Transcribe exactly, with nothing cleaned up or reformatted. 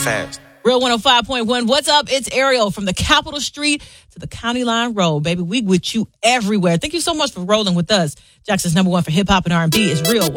fast. Real one oh five point one. What's up? It's Ariel from the Capitol Street to the County Line Road, baby. We with you everywhere. Thank you so much for rolling with us. Jackson's number one for hip hop and R and B is Real